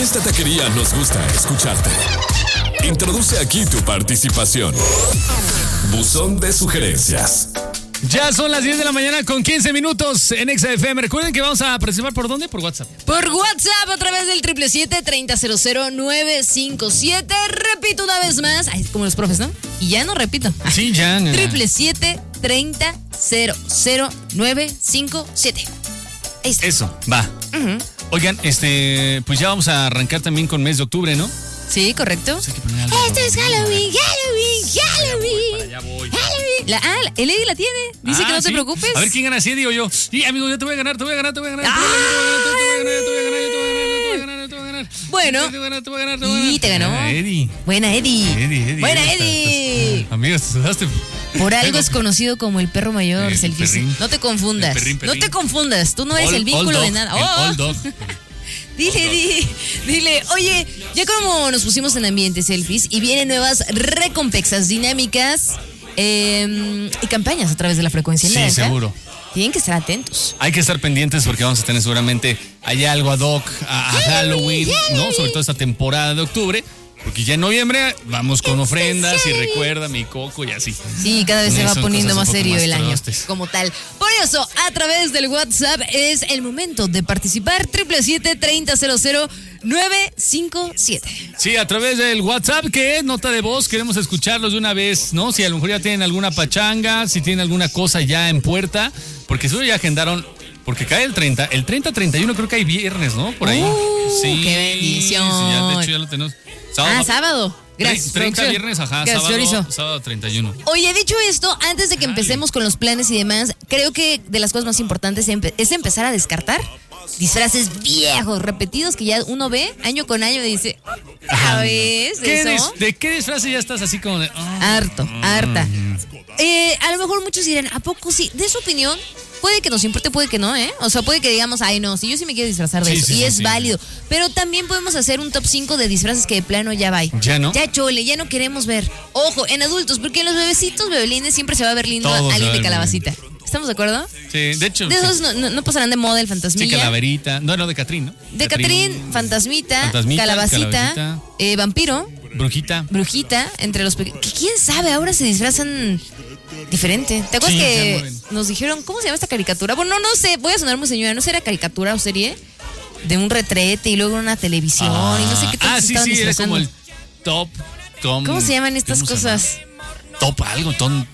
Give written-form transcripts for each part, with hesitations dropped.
esta taquería nos gusta escucharte. Introduce aquí tu participación. Buzón de sugerencias. Ya son las 10 de la mañana con 15 minutos en Exa FM. Recuerden que vamos a participar ¿por dónde? Por WhatsApp. Por WhatsApp a través del 777-300957. Repito una vez más. Ay, como los profes, ¿no? Y ya no repito. Sí, ya. 777-300957. Ahí está. Eso, va. Uh-huh. Oigan, pues ya vamos a arrancar también con mes de octubre, ¿no? Sí, correcto. Pues hay que poner algo. Esto es Halloween. Para allá voy. El Eddie la tiene. Dice que no te preocupes. A ver quién gana, si Eddie o yo. Sí, amigo, yo te voy a ganar. Bueno. Y te ganó. Eddie. Buena, Eddie. Buena, Eddie. Amigo, te sudaste. Por algo es conocido como el perro mayor. El Selfies. perrín. No te confundas. Perrín. No te confundas. Tú no eres el vínculo de nada. Old dog. Dile, oye, ya como nos pusimos en ambiente selfies y vienen nuevas recompensas dinámicas y campañas a través de la frecuencia Sí, naranja, seguro. tienen que estar atentos. Hay que estar pendientes porque vamos a tener seguramente allá algo ad hoc a Halloween, ¿no? Sobre todo esta temporada de octubre. Porque ya en noviembre vamos con ofrendas y recuerda mi coco y así. Sí, cada vez se va Son poniendo cosas más un poco serio más el año trastes. como tal. Por eso, a través del WhatsApp es el momento de participar. 777-300957. Sí, a través del WhatsApp, que es nota de voz, queremos escucharlos de una vez, ¿no? Si a lo mejor ya tienen alguna pachanga, si tienen alguna cosa ya en puerta, porque seguro ya agendaron, porque cae el 30, 31 creo que hay viernes, ¿no? Por ahí. Sí. ¡Qué bendición! Sí, ya, de hecho ya lo tenemos. Sábado. Gracias. 30 producción. viernes, ajá, Gracias, sábado 31. Oye, dicho esto, antes de que empecemos con los planes y demás, creo que de las cosas más importantes es empezar a descartar disfraces viejos, repetidos, que ya uno ve año con año y dice, ¿sabes eso? ¿De qué disfraz ya estás así como de...? Harta. A lo mejor muchos dirán, ¿a poco sí? De su opinión, puede que nos importe, puede que no, ¿eh? O sea, puede que digamos, ay, no, si yo sí me quiero disfrazar de eso. Y es válido. Pero también podemos hacer un top 5 de disfraces que de plano ya va. ¿Ya no? Ya chole, ya no queremos ver. Ojo, en adultos, porque en los bebecitos, bebelines, siempre se va a ver lindo Todos alguien de ven calabacita. ¿Estamos de acuerdo? Sí, de hecho. De esos no pasarán de moda el fantasmilla. Sí, calaverita. No, de Catrín, ¿no? De Catrín, fantasmita, calabacita, vampiro, brujita, entre los pequeños. ¿Quién sabe? Ahora se disfrazan diferente. ¿Te acuerdas que nos dijeron, ¿cómo se llama esta caricatura? Bueno, no sé, voy a sonar muy señora, ¿no será caricatura o serie? De un retrete y luego una televisión y no sé qué tal. Sí, era como el top. ¿Cómo se llaman estas cosas? Top algo,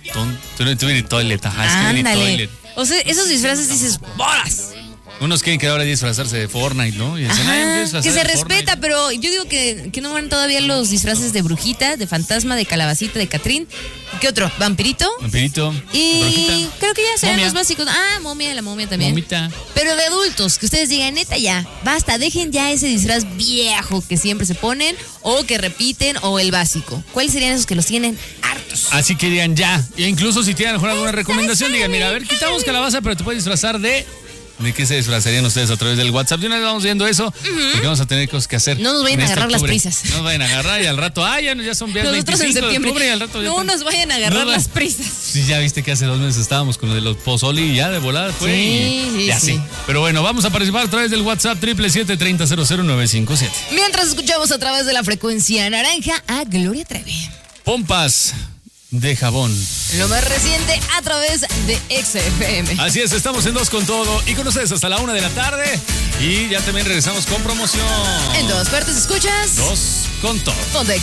toilet, ándale. O sea, esos disfraces dices, ¡bolas! Unos quieren que ahora disfrazarse de Fortnite, ¿no? Y dicen, que se respeta, pero yo digo que no van todavía los disfraces de brujita, de fantasma, de calabacita, de Catrín. ¿Qué otro? ¿Vampirito? Y brujita. Creo que ya serán los básicos. La momia también. Momita. Pero de adultos, que ustedes digan, neta, ya, basta, dejen ya ese disfraz viejo que siempre se ponen, o que repiten, o el básico. ¿Cuáles serían esos que los tienen hartos? Así que digan ya. E incluso si tienen mejor alguna recomendación, digan, mira, a ver, quitamos calabaza, pero te puedes disfrazar de qué se disfrazarían ustedes a través del WhatsApp. De una vez vamos viendo eso, porque vamos a tener cosas que hacer. No nos vayan a agarrar las prisas. No nos vayan a agarrar y al rato, ya son días 25 de octubre y al rato no nos vayan a agarrar las prisas. Sí, ya viste que hace 2 meses estábamos con lo de los pozoli y ya de volada fue. Sí. Pero bueno, vamos a participar a través del WhatsApp 777-300957. Mientras escuchamos a través de la frecuencia naranja a Gloria Trevi. Pompas de jabón. Lo más reciente a través de Exa FM. Así es, estamos en Dos con Todo y con ustedes hasta la 1 de la tarde. Y ya también regresamos con promoción. En todas partes escuchas Dos con Todo. Ponte